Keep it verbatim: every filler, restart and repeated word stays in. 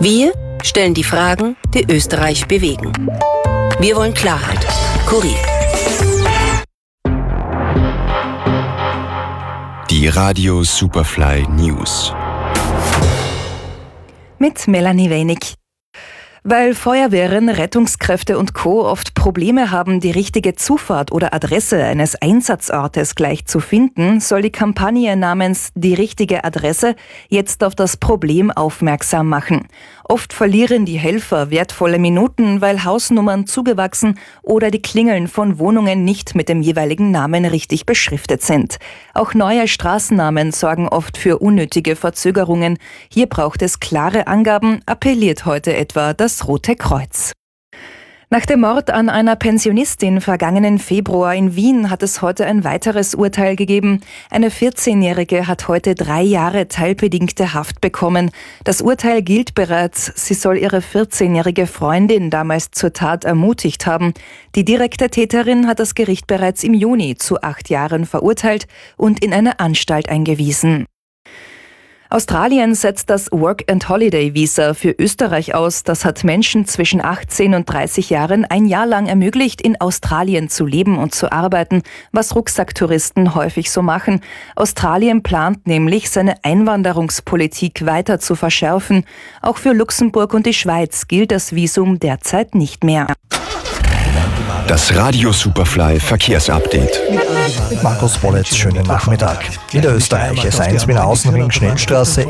Wir stellen die Fragen, die Österreich bewegen. Wir wollen Klarheit. Kurier. Die Radio Superfly News. Mit Melanie Wenig. Weil Feuerwehren, Rettungskräfte und Co. oft Probleme haben, die richtige Zufahrt oder Adresse eines Einsatzortes gleich zu finden, soll die Kampagne namens Die richtige Adresse jetzt auf das Problem aufmerksam machen. Oft verlieren die Helfer wertvolle Minuten, weil Hausnummern zugewachsen oder die Klingeln von Wohnungen nicht mit dem jeweiligen Namen richtig beschriftet sind. Auch neue Straßennamen sorgen oft für unnötige Verzögerungen. Hier braucht es klare Angaben, appelliert heute etwa das Rote Kreuz. Nach dem Mord an einer Pensionistin vergangenen Februar in Wien hat es heute ein weiteres Urteil gegeben. Eine vierzehnjährige hat heute drei Jahre teilbedingte Haft bekommen. Das Urteil gilt bereits. Sie soll ihre vierzehnjährige Freundin damals zur Tat ermutigt haben. Die direkte Täterin hat das Gericht bereits im Juni zu acht Jahren verurteilt und in eine Anstalt eingewiesen. Australien setzt das Work-and-Holiday-Visa für Österreich aus. Das hat Menschen zwischen achtzehn und dreißig Jahren ein Jahr lang ermöglicht, in Australien zu leben und zu arbeiten, was Rucksacktouristen häufig so machen. Australien plant nämlich, seine Einwanderungspolitik weiter zu verschärfen. Auch für Luxemburg und die Schweiz gilt das Visum derzeit nicht mehr. Das Radio Superfly Verkehrsupdate. Mit Markus Bollitz, schönen Nachmittag. In der Österreich S eins Wiener Außenring Schnellstraße